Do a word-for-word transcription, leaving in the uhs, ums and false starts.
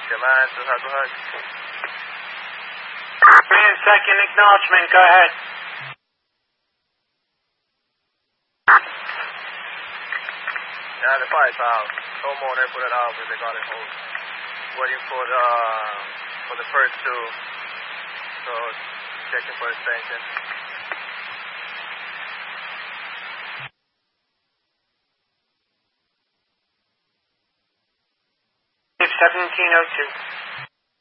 Command, two hug, two hug. Three and second acknowledgement, go ahead. Yeah, the fire's out. Homeowner put it out, but they got it hold. Waiting for the, for the first two. So, checking for extension. seventeen oh two.